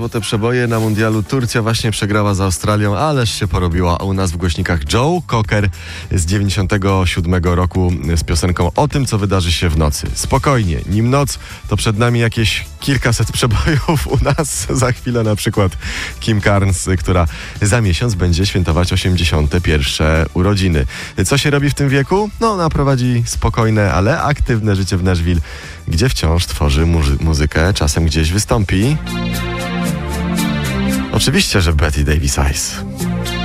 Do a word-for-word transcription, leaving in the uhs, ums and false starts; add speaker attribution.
Speaker 1: złote przeboje na mundialu. Turcja właśnie przegrała z Australią, ależ się porobiła. A u nas w głośnikach Joe Cocker z dziewięćdziesiątego siódmego roku z piosenką o tym, co wydarzy się w nocy. Spokojnie, nim noc, to przed nami jakieś kilkaset przebojów. U nas za chwilę na przykład Kim Carnes, która za miesiąc będzie świętować osiemdziesiąte pierwsze urodziny. Co się robi w tym wieku? No, ona prowadzi spokojne, ale aktywne życie w Nashville, gdzie wciąż tworzy muzy- muzykę, czasem gdzieś wystąpi. Oczywiście, że Betty Davis Eyes.